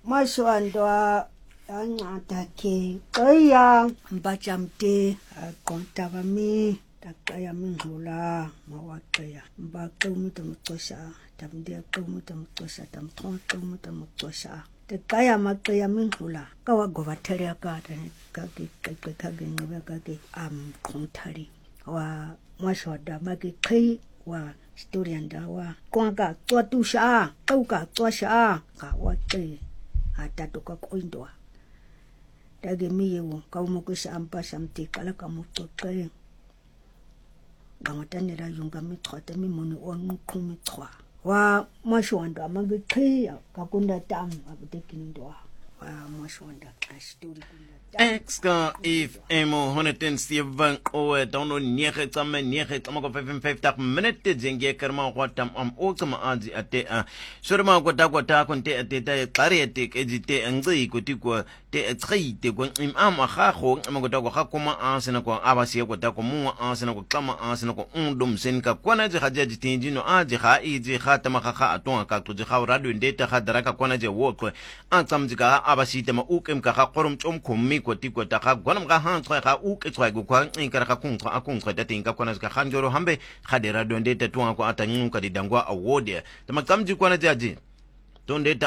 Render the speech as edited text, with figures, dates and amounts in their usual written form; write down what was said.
Mashwandwa ancada ke qeya mbajamte aqonta bami taqaya mindlula mawaqeya mbaqe umuntu mxosha tamde aqe umuntu mxosha tamthonqe umuntu mxosha taqaya maqeya mindlula kawagovathele akade kaqiqeqe kagenqebe kake amqonthali wa mashwada makiqhi wa historianda wa kwanga cwatusha qauka cwasha ka waqe atatoka koindwa dage miyewo kawumukisha ampasha mtikala kamuxoxe ngamatandela yunga mixhwate mimoni onqumixhwa wa mashwanda amakiqhiya kakunda tam abutekindwa wa mashwanda ashtori Exka if emo 107 oe dono 9 tsamme 9 tsamme ko 55 minute jenge karma kwatam am otsama aji ate sorma ko ta konte ate ta qari ate ejite ngci ko tikwa te tsite ko imam akha go amagoda go gakoma asena ko abasiye ko ta ko mu asena ko klama asena ko undum sen ka kwana je hajaji tinjino aji ha iji khatama kha atonga ka to je ha radio ndeta khadaraka kwana je woko antsamjika abasite ma ukem ka qorum tsom khommi ko tikwa ta ga gwanam ga han tswa ga uke tswa go kwa inkara ga kuntswa akuntswa ta tinga kwana ka khanjoro hambe khade radio ndeta tuwa ko atanyuka didangwa award ta maksamji kwana jaji tonde